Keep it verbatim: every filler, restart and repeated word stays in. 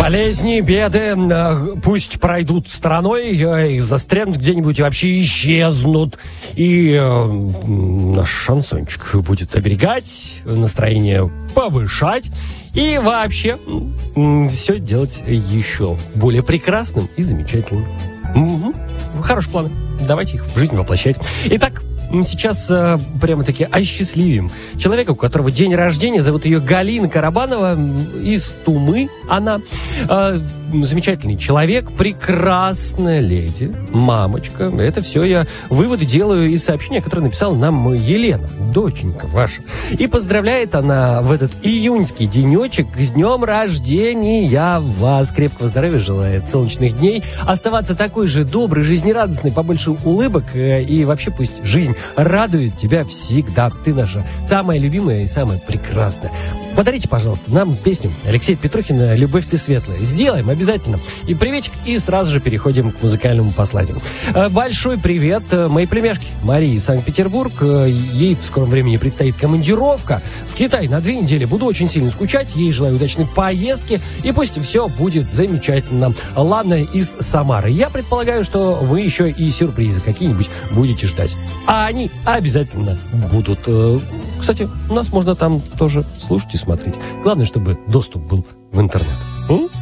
Болезни, беды э, пусть пройдут стороной, э, и застрянут где-нибудь и вообще исчезнут. И э, наш шансончик будет оберегать, настроение повышать и вообще э, все делать еще более прекрасным и замечательным. Угу. Хорошие планы. Давайте их в жизнь воплощать. Итак, сейчас э, прямо-таки осчастливим человека, у которого день рождения, зовут ее Галина Карабанова, из Тумы она. Э, замечательный человек, прекрасная леди, мамочка. Это все я выводы делаю из сообщения, которое написала нам Елена, доченька ваша. И поздравляет она в этот июньский денечек с днем рождения вас. Крепкого здоровья желает, солнечных дней. Оставаться такой же добрый, жизнерадостный, побольше улыбок. э, И вообще пусть жизнь радует тебя всегда. Ты наша самая любимая и самая прекрасная. Подарите, пожалуйста, нам песню Алексея Петрухина «Любовь ты светлая». Сделаем обязательно. И приветик, и сразу же переходим к музыкальному посланию. Э, Большой привет э, моей племяшке Марии, Санкт-Петербург. Э, Ей в скором времени предстоит командировка в Китай на две недели. Буду очень сильно скучать. Ей желаю удачной поездки. И пусть все будет замечательно. Лана из Самары. Я предполагаю, что вы еще и сюрпризы какие-нибудь будете ждать. А они обязательно будут. Э, Кстати, нас можно там тоже слушать и смотреть. Главное, чтобы доступ был в интернет. М?